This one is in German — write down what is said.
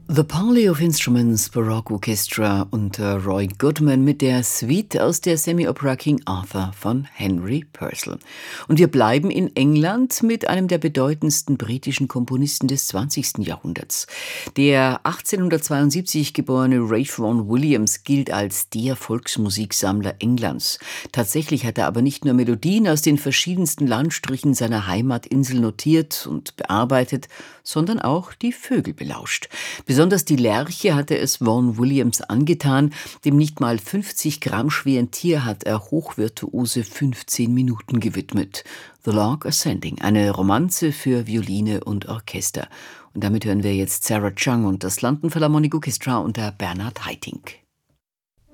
The Parley of Instruments Baroque Orchestra unter Roy Goodman mit der Suite aus der Semi-Opera King Arthur von Henry Purcell. Und wir bleiben in England mit einem der bedeutendsten britischen Komponisten des 20. Jahrhunderts. Der 1872 geborene Ralph Vaughan Williams gilt als der Volksmusiksammler Englands. Tatsächlich hat er aber nicht nur Melodien aus den verschiedensten Landstrichen seiner Heimatinsel notiert und bearbeitet, sondern auch die Vögel belauscht. Besonders die Lerche hatte es Vaughan Williams angetan. Dem nicht mal 50 Gramm schweren Tier hat er hochvirtuose 15 Minuten gewidmet. The Lark Ascending, eine Romanze für Violine und Orchester. Und damit hören wir jetzt Sarah Chung und das London Philharmonic Orchestra unter Bernard Haitink.